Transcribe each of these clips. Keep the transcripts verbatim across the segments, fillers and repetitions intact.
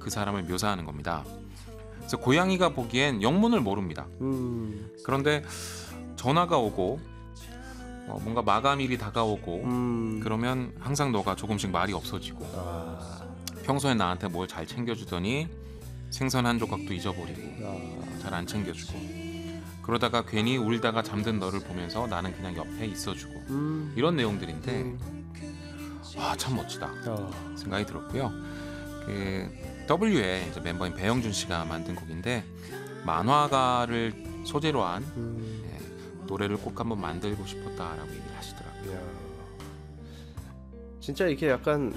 그 사람을 묘사하는 겁니다. 그래서 고양이가 보기엔 영문을 모릅니다. 음. 그런데 전화가 오고 어, 뭔가 마감일이 다가오고 음. 그러면 항상 너가 조금씩 말이 없어지고 아. 평소에 나한테 뭘 잘 챙겨주더니 생선 한 조각도 잊어버리고 아. 잘 안 챙겨주고 그러다가 괜히 울다가 잠든 너를 보면서 나는 그냥 옆에 있어주고 음. 이런 내용들인데 음. 아, 참 멋지다 아. 생각이 들었고요. 그 W의 이제 멤버인 배영준 씨가 만든 곡인데 만화가를 소재로 한 음. 예, 노래를 꼭 한번 만들고 싶었다라고 얘기를 하시더라고요. 야. 진짜 이게 약간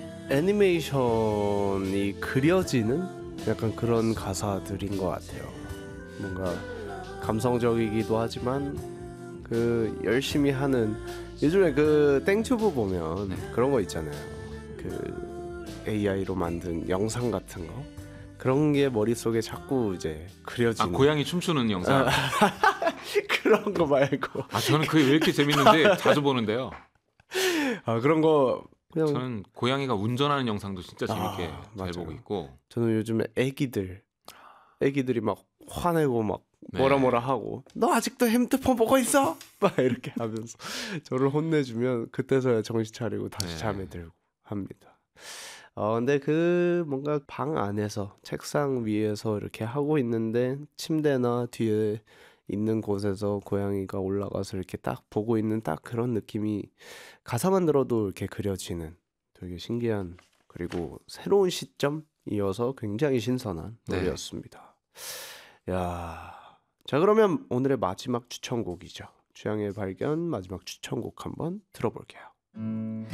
애니메이션이 그려지는 약간 그런 가사들인 것 같아요. 뭔가 감성적이기도 하지만 그 열심히 하는 요즘에 그 땡튜브 보면 네. 그런 거 있잖아요. 그 에이아이로 만든 영상 같은 거 그런 게 머릿속에 자꾸 이제 아, 그려지는 고양이 춤추는 영상. 그런 거 말고 아, 저는 그게 왜 이렇게 재밌는지 자주 보는데요. 아 그런 거 그냥 저는 고양이가 운전하는 영상도 진짜 재밌게 아, 잘 맞아요. 보고 있고. 저는 요즘에 애기들 애기들이 막 화내고 막 네. 뭐라 뭐라 하고 너 아직도 핸드폰 보고 있어? 막 이렇게 하면서 저를 혼내주면 그때서야 정신 차리고 다시 네. 잠에 들고 합니다. 어 근데 그 뭔가 방 안에서 책상 위에서 이렇게 하고 있는데 침대나 뒤에 있는 곳에서 고양이가 올라가서 이렇게 딱 보고 있는 딱 그런 느낌이 가사만 들어도 이렇게 그려지는 되게 신기한 그리고 새로운 시점이어서 굉장히 신선한 네. 노래였습니다. 야, 자 그러면 오늘의 마지막 추천곡이죠. 취향의 발견 마지막 추천곡 한번 들어볼게요.